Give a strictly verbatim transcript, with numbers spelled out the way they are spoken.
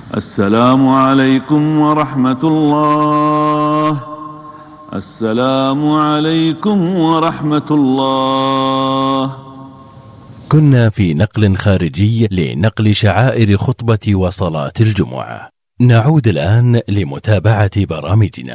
السلام عليكم ورحمة الله. السلام عليكم ورحمة الله. كنا في نقل خارجي لنقل شعائر خطبة وصلاة الجمعة. نعود الآن لمتابعة برامجنا.